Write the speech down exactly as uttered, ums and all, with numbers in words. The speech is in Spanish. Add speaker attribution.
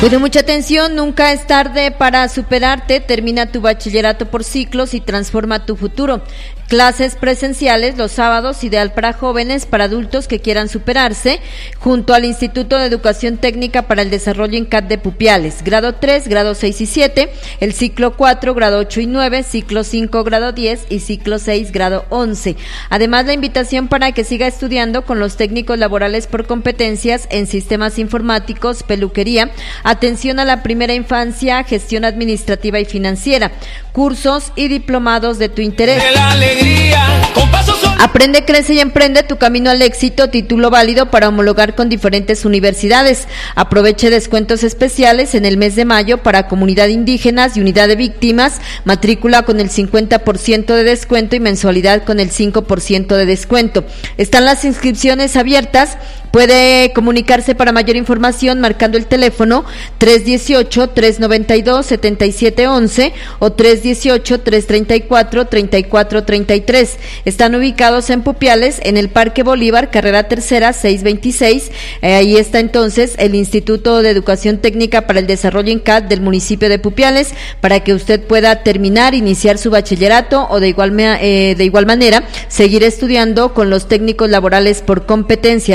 Speaker 1: Pues mucha atención, nunca es tarde para superarte. Termina tu bachillerato por ciclos y transforma tu futuro. Clases presenciales los sábados, ideal para jóvenes, para adultos que quieran superarse, junto al Instituto de Educación Técnica para el Desarrollo INCAT de Pupiales. Grado tres, grado seis y siete, el ciclo cuatro, grado ocho y nueve, ciclo cinco, grado diez y ciclo seis, grado once. Además, la invitación para que siga estudiando con los técnicos laborales por competencias en sistemas informáticos, peluquería, atención a la primera infancia, gestión administrativa y financiera, cursos y diplomados de tu interés. Aprende, crece y emprende tu camino al éxito, título válido para homologar con diferentes universidades. Aproveche descuentos especiales en el mes de mayo para comunidad indígenas y unidad de víctimas, matrícula con el cincuenta por ciento de descuento y mensualidad con el cinco por ciento de descuento. Están las inscripciones abiertas. Puede comunicarse para mayor información marcando el teléfono tres dieciocho, tres noventa y dos, setenta y siete once o tres dieciocho, tres treinta y cuatro, treinta y cuatro treinta y tres. Están ubicados en Pupiales, en el Parque Bolívar, carrera tercera, seiscientos veintiséis. Eh, ahí está entonces el Instituto de Educación Técnica para el Desarrollo INCAT del municipio de Pupiales, para que usted pueda terminar, iniciar su bachillerato o de igual, eh, de igual manera seguir estudiando con los técnicos laborales por competencia.